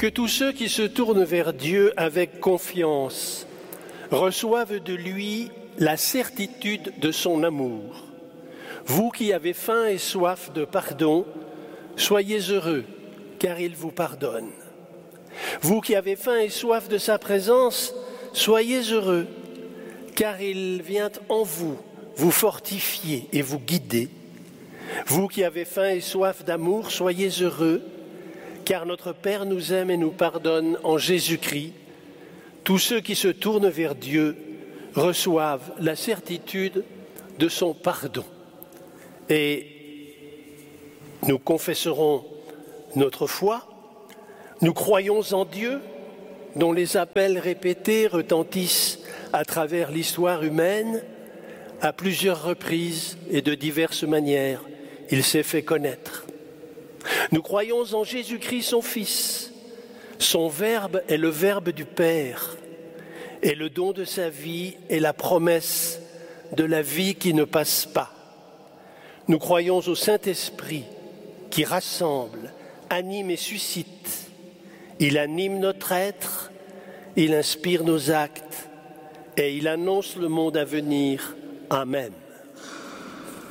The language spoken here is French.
Que tous ceux qui se tournent vers Dieu avec confiance reçoivent de lui la certitude de son amour. Vous qui avez faim et soif de pardon, soyez heureux, car il vous pardonne. Vous qui avez faim et soif de sa présence, soyez heureux, car il vient en vous, vous fortifier et vous guider. Vous qui avez faim et soif d'amour, soyez heureux, car notre Père nous aime et nous pardonne en Jésus-Christ. Tous ceux qui se tournent vers Dieu reçoivent la certitude de son pardon. Et nous confesserons notre foi, nous croyons en Dieu, dont les appels répétés retentissent à travers l'histoire humaine. À plusieurs reprises et de diverses manières, il s'est fait connaître. Nous croyons en Jésus-Christ, son Fils. Son Verbe est le Verbe du Père, et le don de sa vie est la promesse de la vie qui ne passe pas. Nous croyons au Saint-Esprit qui rassemble, anime et suscite. Il anime notre être, il inspire nos actes et il annonce le monde à venir. Amen.